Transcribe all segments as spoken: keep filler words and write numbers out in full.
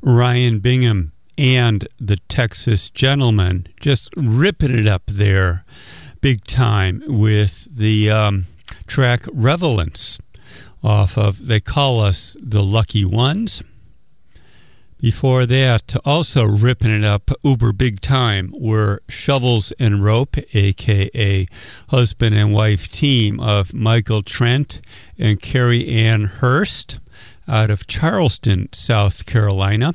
Ryan Bingham and the Texas Gentlemen, just ripping it up there big time with the um, track Revelance off of They Call Us the Lucky Ones. Before that, also ripping it up uber big time were Shovels and Rope, a k a husband and wife team of Michael Trent and Carrie Ann Hurst out of Charleston, South Carolina.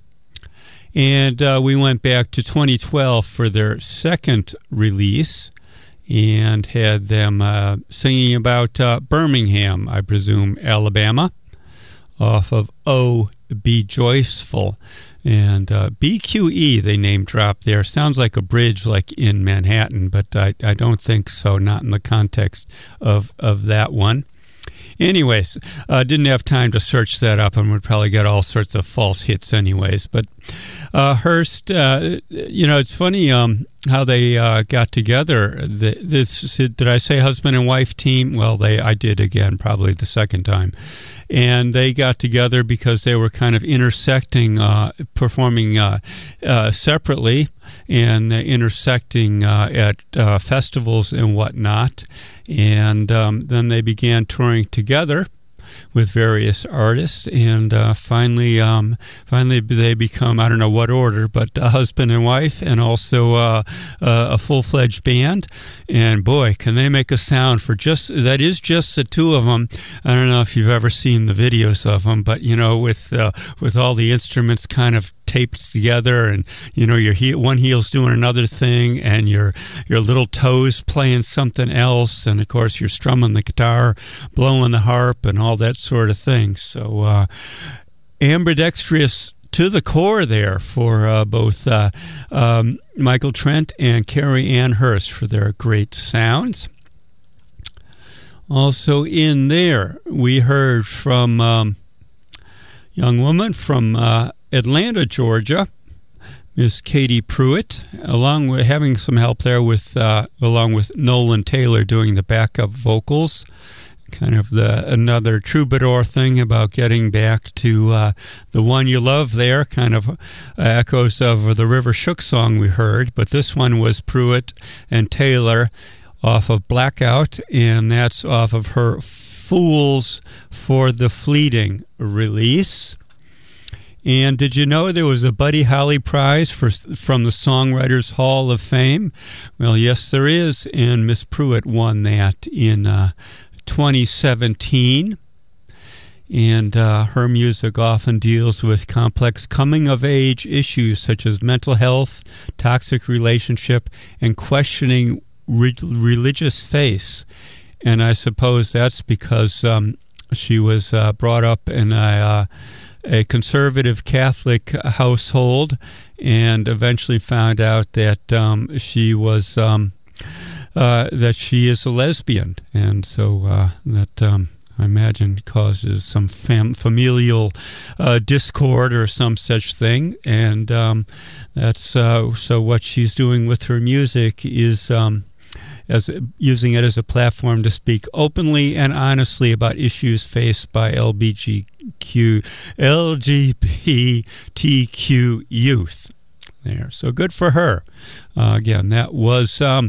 And uh, we went back to twenty twelve for their second release and had them uh, singing about uh, Birmingham, I presume, Alabama, off of Oh, Be Joyful. And uh, B Q E, they name drop there. Sounds like a bridge like in Manhattan, but I, I don't think so, not in the context of, of that one. Anyways, uh, didn't have time to search that up and would probably get all sorts of false hits anyways. But uh, Hurst, uh, you know, it's funny um, how they uh, got together. The, this did I say husband and wife team? Well, they I did again, probably the second time. And they got together because they were kind of intersecting, uh, performing uh, uh, separately and uh, intersecting uh, at uh, festivals and whatnot. And um, then they began touring together with various artists, and uh, finally, um, finally they become, I don't know what order, but a husband and wife, and also uh, uh, a full-fledged band. And boy, can they make a sound for just, that is just the two of them. I don't know if you've ever seen the videos of them, but, you know, with uh, with all the instruments kind of taped together, and you know your heel, one heel's doing another thing, and your your little toes playing something else, and of course you're strumming the guitar, blowing the harp, and all that sort of thing. So uh, ambidextrous to the core there for uh, both uh, um, Michael Trent and Carrie Ann Hurst for their great sounds. Also in there, we heard from um, young woman from uh, Atlanta, Georgia, Miss Katie Pruitt, along with having some help there with, uh, along with Nolan Taylor doing the backup vocals. Kind of the another troubadour thing about getting back to uh, the one you love there, kind of uh, echoes of the River Shook song we heard, but this one was Pruitt and Taylor off of Blackout, and that's off of her Fools for the Fleeting release. And did you know there was a Buddy Holly Prize for from the Songwriters Hall of Fame? Well, yes, there is, and Miss Pruitt won that in uh, twenty seventeen. And uh, her music often deals with complex coming-of-age issues such as mental health, toxic relationship, and questioning re- religious faith. And I suppose that's because um, she was uh, brought up in a, uh, a conservative Catholic household and eventually found out that um, she was um, uh, that she is a lesbian, and so uh, that um, I imagine causes some fam- familial uh, discord or some such thing. And um, that's uh, so what she's doing with her music is Um, as using it as a platform to speak openly and honestly about issues faced by L G B T Q youth. There, so good for her. Uh, again, that was um,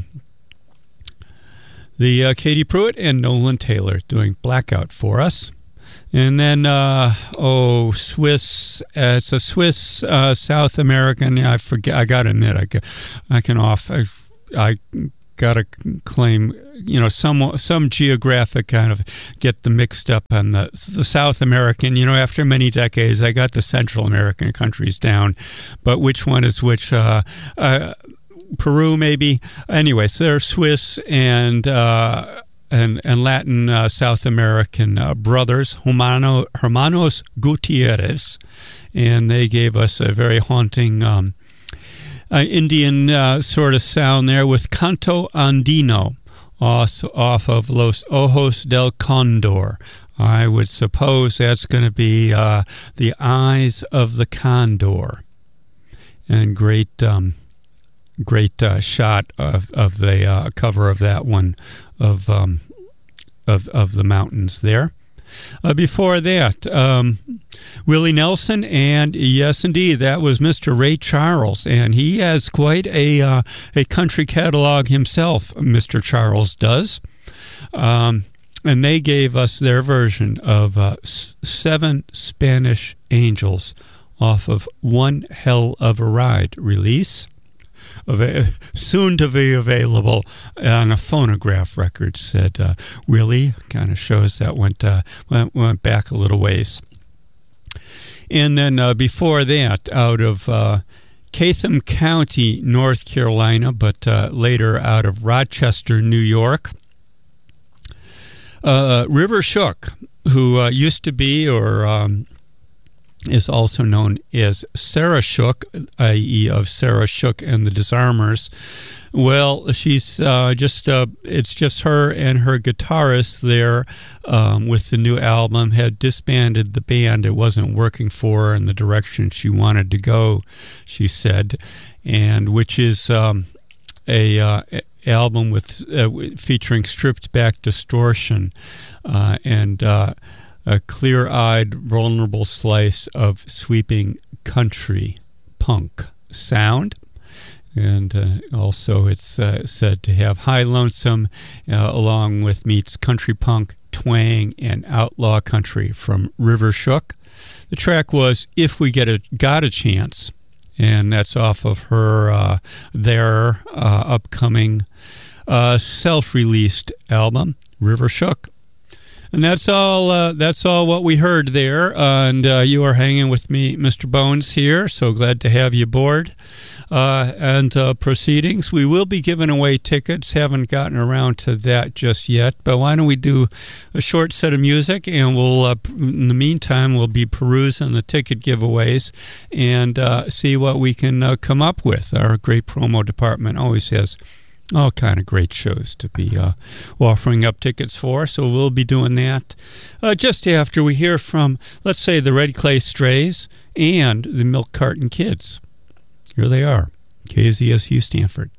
the uh, Katie Pruitt and Nolan Taylor doing Blackout for us. And then, uh, oh, Swiss, uh, it's a Swiss uh, South American, I forget, I gotta admit, I, I can off, I, I got to claim, you know, some some geographic kind of get the mixed up on the the South American. You know, after many decades, I got the Central American countries down, but which one is which? Uh, uh, Peru, maybe. Anyway, so they're Swiss and uh, and and Latin uh, South American uh, brothers, Hermano, Hermanos Gutierrez, and they gave us a very haunting Um, Uh, Indian uh, sort of sound there with Canto Andino off, off of Los Ojos del Condor. I would suppose that's going to be uh, the Eyes of the Condor. And great um, great uh, shot of, of the uh, cover of that one of, um, of, of the mountains there. Uh, before that, um, Willie Nelson, and yes, indeed, that was Mister Ray Charles, and he has quite a uh, a country catalog himself. Mister Charles does, um, and they gave us their version of uh, Seven Spanish Angels off of One Hell of a Ride release. Soon to be available on a phonograph record, said uh, Willie. Kind of shows that went, uh, went went back a little ways. And then uh, before that, out of uh, Chatham County, North Carolina, but uh, later out of Rochester, New York, uh, River Shook, who uh, used to be, or um, is also known as Sarah Shook, that is of Sarah Shook and the Disarmers. Well, she's uh, just, uh, it's just her and her guitarist there um, with the new album, had disbanded the band. It wasn't working for her in the direction she wanted to go, she said, and which is um, a uh, album with uh, featuring stripped back distortion uh, and uh, a clear-eyed, vulnerable slice of sweeping country punk sound. And uh, also it's uh, said to have high lonesome, uh, along with meets country punk, twang, and outlaw country from River Shook. The track was If We Get a Got a Chance, and that's off of her, uh, their uh, upcoming uh, self-released album, River Shook. And that's all. Uh, that's all what we heard there. Uh, and uh, you are hanging with me, Mister Bones, here. So glad to have you aboard. Uh, and uh, proceedings. We will be giving away tickets. Haven't gotten around to that just yet. But why don't we do a short set of music, and we'll. Uh, in the meantime, we'll be perusing the ticket giveaways and uh, see what we can uh, come up with. Our great promo department always has all kind of great shows to be uh, offering up tickets for, so we'll be doing that uh, just after we hear from, let's say, the Red Clay Strays and the Milk Carton Kids. Here they are, K Z S U Stanford.